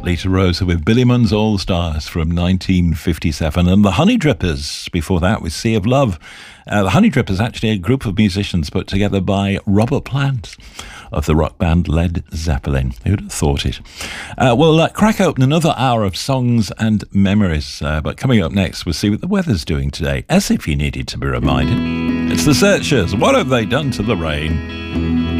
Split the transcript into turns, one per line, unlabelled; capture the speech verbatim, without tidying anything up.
Lita Rosa with Billy Munn's All Stars from nineteen fifty-seven, and the Honey Drippers before that with Sea of Love. Uh, the Honey Drippers, actually a group of musicians put together by Robert Plant of the rock band Led Zeppelin. Who'd have thought it? Uh, we'll uh, crack open another hour of songs and memories, uh, but coming up next, we'll see what the weather's doing today, as if you needed to be reminded. It's the Searchers. What have they done to the rain?